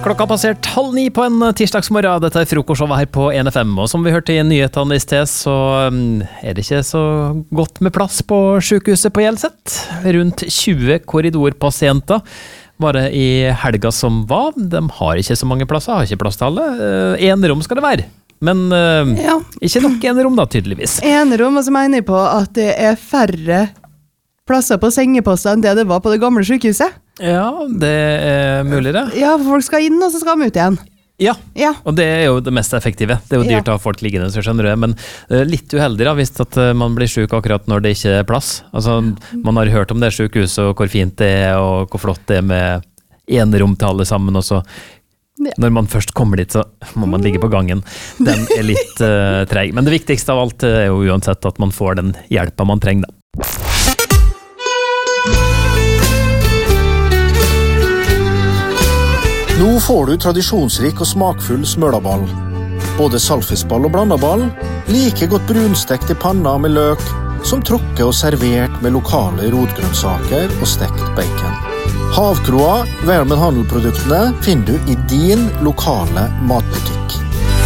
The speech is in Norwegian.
Klokka har passert 8:30 på en tirsdagsmorgen. Dette frokostshowet her på NFM, og som vi hørte i nyhetene I sted, så det ikke så godt med plass på sykehuset på Hjelset. Rundt 20 korridorpasienter bare I helga som var. De har ikke så mange plasser, har ikke plass til alle. Enerom skal det være. Men ikke nok enerom da, tydeligvis. Enerom, og så mener jeg på at det færre plasser på sengeposter enn det var på det gamle sykehuset. Ja, det mulig det. Ja, for folk skal inn, og så skal de ut igjen. Ja, Ja. og det jo det mest effektive. Det jo dyrt å ha folk liggende, så skjønner du det. Men litt uheldig da, hvis at man blir syk akkurat når det ikke plass. Altså, man har hørt om det sykehuset, og hvor fint det og hvor flott det med enerom til alle sammen, og så når man først kommer dit, så må man ligge på gangen. Den litt treg. Men det viktigste av alt jo uansett at man får den hjelpa man trenger da. Nå får du tradisjonsrik og smakfull smølaball. Både salfisball og blandaball, like godt brunstekt I panna med løk, som trukket og servert med lokale rotgrønnsaker og stekt bacon. Havkroa, Vermen Handelproduktene, finner du I din lokale matbutikk.